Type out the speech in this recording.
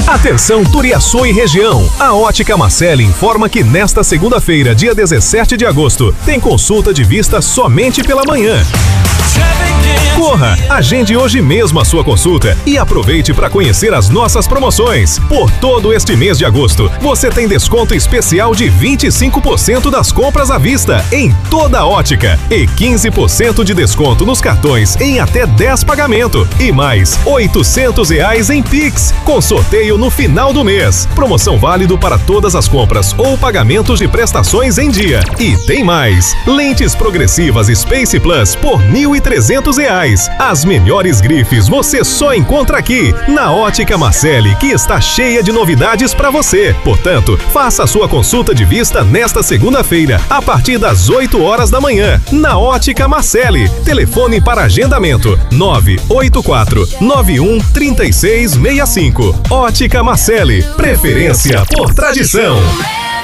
Atenção Turiaçu e região. A Ótica Marcele informa que nesta segunda-feira, dia 17 de agosto, tem consulta de vista somente pela manhã. Corra, agende hoje mesmo a sua consulta e aproveite para conhecer as nossas promoções. Por todo este mês de agosto, você tem desconto especial de 25% das compras à vista em toda a ótica e 15% de desconto nos cartões em até 10 pagamentos e mais R$800 em Pix, com sorteio no final do mês. Promoção válido para todas as compras ou pagamentos de prestações em dia. E tem mais! Lentes progressivas Space Plus por R$1.300. As melhores grifes você só encontra aqui, na Ótica Marcele, que está cheia de novidades para você. Portanto, faça a sua consulta de vista nesta segunda-feira, a partir das 8 horas da manhã, na Ótica Marcele. Telefone para agendamento 984-91-3665. Ótica Marcele, preferência por tradição.